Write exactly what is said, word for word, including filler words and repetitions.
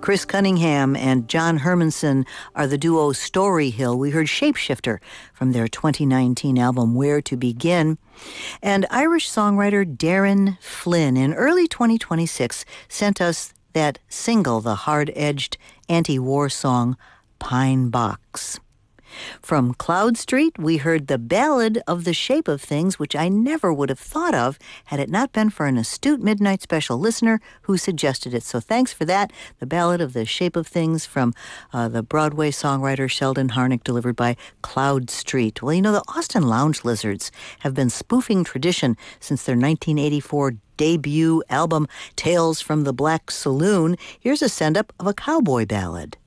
Chris Cunningham and John Hermanson are the duo Story Hill. We heard Shapeshifter from their twenty nineteen album Where to Begin. And Irish songwriter Darren Flynn in early twenty twenty-six sent us that single, the hard-edged anti-war song Pine Box. From Cloud Street, we heard the Ballad of the Shape of Things, which I never would have thought of had it not been for an astute Midnight Special listener who suggested it. So thanks for that. The Ballad of the Shape of Things from uh, the Broadway songwriter Sheldon Harnick, delivered by Cloud Street. Well, you know, the Austin Lounge Lizards have been spoofing tradition since their nineteen eighty-four debut album, Tales from the Black Saloon. Here's a send-up of a cowboy ballad.